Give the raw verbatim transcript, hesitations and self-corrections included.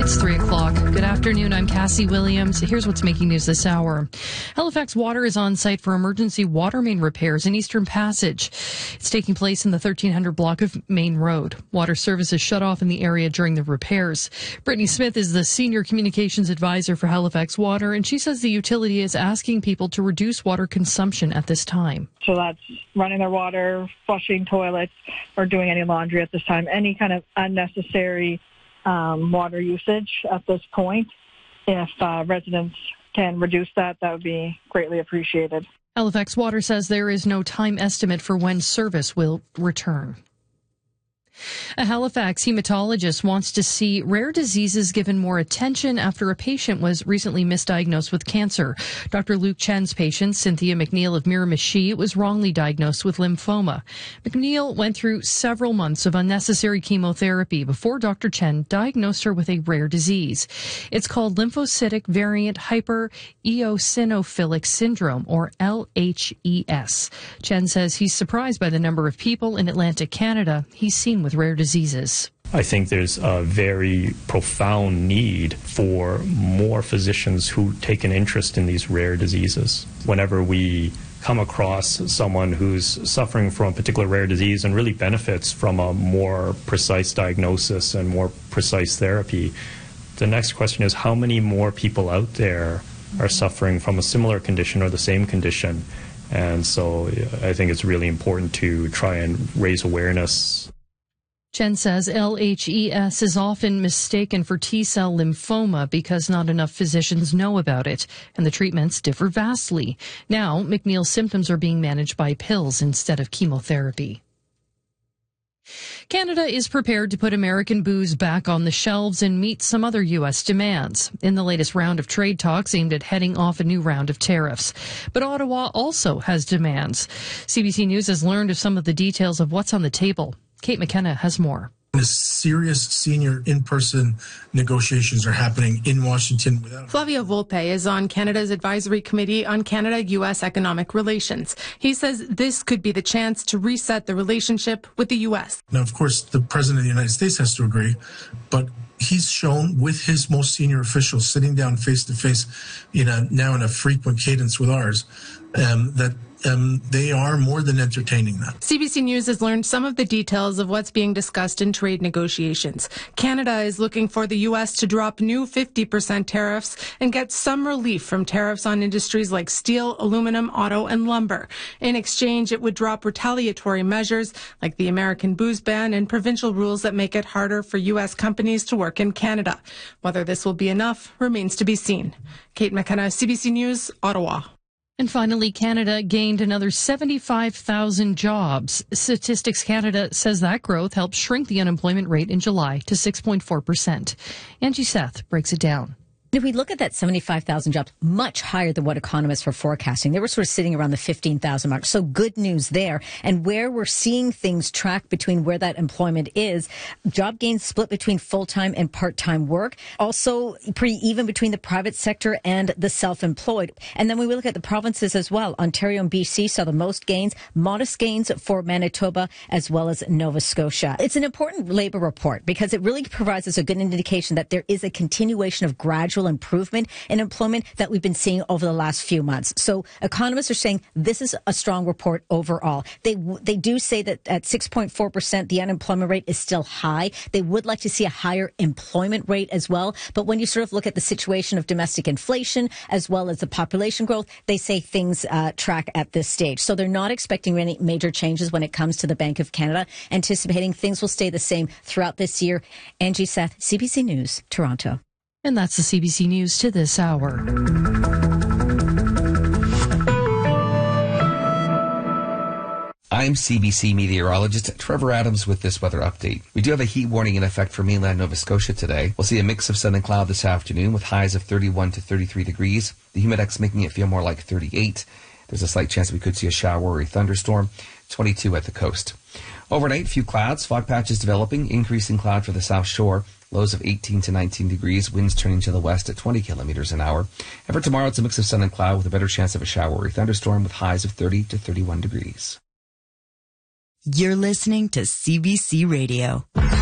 It's three o'clock. Good afternoon. I'm Cassie Williams. Here's what's making news this hour. Halifax Water is on site for emergency water main repairs in Eastern Passage. It's taking place in the thirteen hundred block of Main Road. Water service is shut off in the area during the repairs. Brittany Smith is the senior communications advisor for Halifax Water, and she says the utility is asking people to reduce water consumption at this time. So that's running their water, flushing toilets, or doing any laundry at this time. Any kind of unnecessary Um, water usage at this point. If uh, residents can reduce that, that would be greatly appreciated. Halifax Water says there is no time estimate for when service will return. A Halifax hematologist wants to see rare diseases given more attention after a patient was recently misdiagnosed with cancer. Doctor Luke Chen's patient, Cynthia McNeil of Miramichi, was wrongly diagnosed with lymphoma. McNeil went through several months of unnecessary chemotherapy before Doctor Chen diagnosed her with a rare disease. It's called lymphocytic variant hypereosinophilic syndrome, or L H E S. Chen says he's surprised by the number of people in Atlantic Canada he's seen with rare diseases. I think there's a very profound need for more physicians who take an interest in these rare diseases. Whenever we come across someone who's suffering from a particular rare disease and really benefits from a more precise diagnosis and more precise therapy, the next question is how many more people out there are suffering from a similar condition or the same condition? And so I think it's really important to try and raise awareness. Chen says L H E S is often mistaken for T-cell lymphoma because not enough physicians know about it, and the treatments differ vastly. Now, McNeil's symptoms are being managed by pills instead of chemotherapy. Canada is prepared to put American booze back on the shelves and meet some other U S demands in the latest round of trade talks aimed at heading off a new round of tariffs. But Ottawa also has demands. C B C News has learned of some of the details of what's on the table. Kate McKenna has more. Serious senior in-person negotiations are happening in Washington. Without Flavio Volpe is on Canada's Advisory Committee on Canada-U S Economic Relations. He says this could be the chance to reset the relationship with the U S. Now, of course, the President of the United States has to agree, but he's shown with his most senior officials sitting down face-to-face in a, now in a frequent cadence with ours, um, that Um, they are more than entertaining that. C B C News has learned some of the details of what's being discussed in trade negotiations. Canada is looking for the U S to drop new fifty percent tariffs and get some relief from tariffs on industries like steel, aluminum, auto, and lumber. In exchange, it would drop retaliatory measures like the American booze ban and provincial rules that make it harder for U S companies to work in Canada. Whether this will be enough remains to be seen. Kate McKenna, C B C News, Ottawa. And finally, Canada gained another seventy-five thousand jobs. Statistics Canada says that growth helped shrink the unemployment rate in July to six point four percent. Angie Seth breaks it down. If we look at that seventy-five thousand jobs, much higher than what economists were forecasting. They were sort of sitting around the fifteen thousand mark. So good news there. And where we're seeing things track between where that employment is, job gains split between full-time and part-time work. Also pretty even between the private sector and the self-employed. And then when we look at the provinces as well, Ontario and B C saw the most gains, modest gains for Manitoba as well as Nova Scotia. It's an important labor report because it really provides us a good indication that there is a continuation of gradual improvement in employment that we've been seeing over the last few months. So economists are saying this is a strong report overall. They they do say that at six point four percent, the unemployment rate is still high. They would like to see a higher employment rate as well. But when you sort of look at the situation of domestic inflation as well as the population growth, they say things uh, track at this stage. So they're not expecting any major changes when it comes to the Bank of Canada, anticipating things will stay the same throughout this year. Angie Seth, C B C News, Toronto. And that's the C B C News to this hour. I'm C B C meteorologist Trevor Adams with this weather update. We do have a heat warning in effect for mainland Nova Scotia today. We'll see a mix of sun and cloud this afternoon with highs of thirty-one to thirty-three degrees. The humidex making it feel more like thirty-eight. There's a slight chance we could see a shower or a thunderstorm. twenty-two at the coast. Overnight, few clouds, fog patches developing, increasing cloud for the south shore. Lows of eighteen to nineteen degrees, winds turning to the west at twenty kilometers an hour. And for tomorrow, it's a mix of sun and cloud with a better chance of a shower or a thunderstorm with highs of thirty to thirty-one degrees. You're listening to C B C Radio.